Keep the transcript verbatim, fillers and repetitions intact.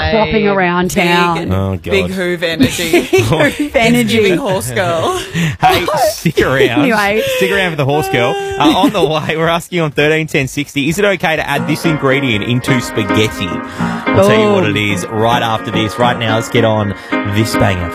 clopping around Big, town. Oh, God. big hoove energy. Energy. It's giving horse girl. Hey, stick around. Anyway. Stick around for the horse girl. Uh, on the way, we're asking on thirteen ten sixty, is it okay to add this ingredient into spaghetti? We'll tell you Oh. what it is right after this. Right now, let's get on this banger.